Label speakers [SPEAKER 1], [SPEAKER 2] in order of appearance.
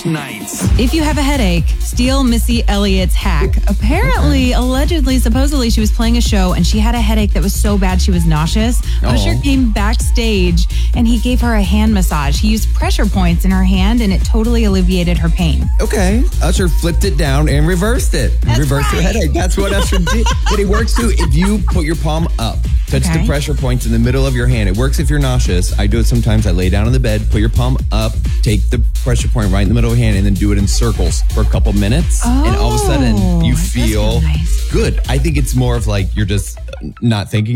[SPEAKER 1] nights.
[SPEAKER 2] If you have a headache, steal Missy Elliott's hack. Apparently, allegedly, supposedly, she was playing a show and she had a headache that was so bad she was nauseous. Usher came backstage and he gave her a hand massage. He used pressure points in her hand and it totally alleviated her pain.
[SPEAKER 3] Okay. Usher flipped it down and reversed it. Reversed her headache. That's what Usher did. But it works too if you put your palm up. Touch the pressure points in the middle of your hand. It works if you're nauseous. I do it sometimes. I lay down on the bed, put your palm up, take the pressure point right in the middle of your hand, and then do it in circles for a couple minutes. And all of a sudden, you feel good. I think it's more of like you're just not thinking